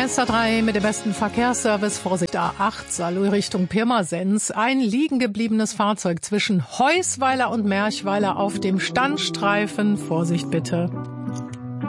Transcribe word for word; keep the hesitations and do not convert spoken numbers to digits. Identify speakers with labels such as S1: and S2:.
S1: S A drei mit dem besten Verkehrsservice. Vorsicht A acht, Saarlouis Richtung Pirmasens. Ein liegen gebliebenes Fahrzeug zwischen Heusweiler und Merchweiler auf dem Standstreifen. Vorsicht bitte.